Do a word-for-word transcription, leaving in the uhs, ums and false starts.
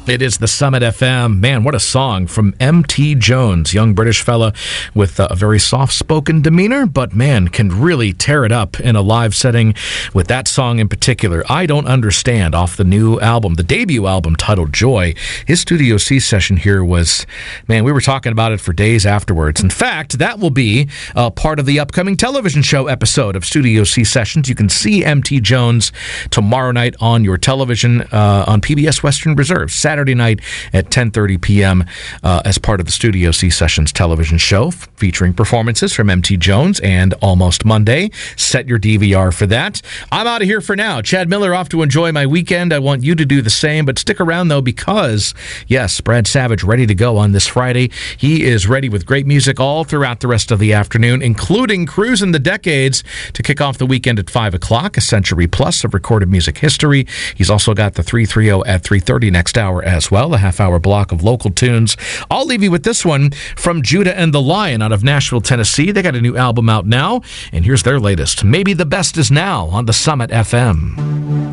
It is the Summit F M. Man, what a song from M T Jones, young British fella with a very soft-spoken demeanor, but man, can really tear it up in a live setting with that song in particular. I Don't Understand, off the new album, the debut album titled Joy. His Studio C session here was, man, we were talking about it for days afterwards. In fact, that will be uh, part of the upcoming television show episode of Studio C Sessions. You can see M T Jones tomorrow night on your television uh, on P B S Western Reserve, Saturday night at ten thirty p.m. Uh, as part of the Studio C Sessions television show, f- featuring performances from M T Jones and Almost Monday. Set your D V R for that. I'm out of here for now. Chad Miller off to enjoy my weekend. I want you to do the same, but stick around, though, because, yes, Brad Savage ready to go on this Friday. He is ready with great music all throughout the rest of the afternoon, including Cruising the Decades to kick off the weekend at five o'clock, a century plus of recorded music history. He's also got the three thirty at three thirty next hour as well, a half-hour block of local tunes. I'll leave you with this one from Judah and the Lion out of Nashville, Tennessee. They got a new album out now, and here's their latest, Maybe the Best Is Now, on the Summit F M.